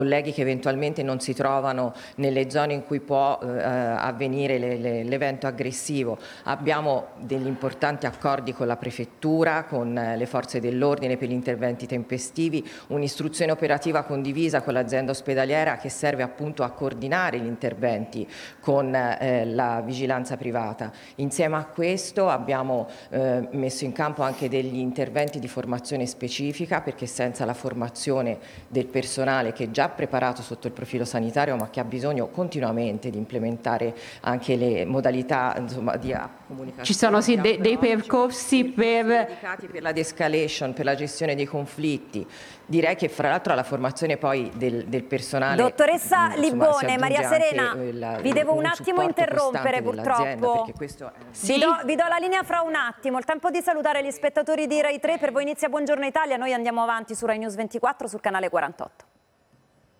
colleghi che eventualmente non si trovano nelle zone in cui può avvenire l'evento aggressivo. Abbiamo degli importanti accordi con la Prefettura, con le forze dell'ordine per gli interventi tempestivi, un'istruzione operativa condivisa con l'azienda ospedaliera che serve appunto a coordinare gli interventi con la vigilanza privata. Insieme a questo abbiamo messo in campo anche degli interventi di formazione specifica, perché senza la formazione del personale che già preparato sotto il profilo sanitario ma che ha bisogno continuamente di implementare anche le modalità insomma, di comunicazione. Ci sono sì dei percorsi dedicati per la de-escalation, per la gestione dei conflitti. Direi che fra l'altro alla formazione poi del personale. Dottoressa Libone, Maria Serena, vi devo un attimo supporto interrompere purtroppo. Sì? Vi do la linea fra un attimo, il tempo di salutare gli spettatori di Rai 3, per voi inizia Buongiorno Italia, noi andiamo avanti su Rai News 24 sul canale 48.